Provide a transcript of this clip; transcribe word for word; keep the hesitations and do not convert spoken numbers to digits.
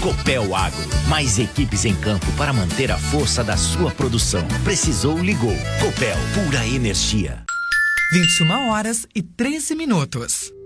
Copel Agro, mais equipes em campo para manter a força da sua produção. Precisou, ligou. Copel, pura energia. vinte e uma horas e treze minutos.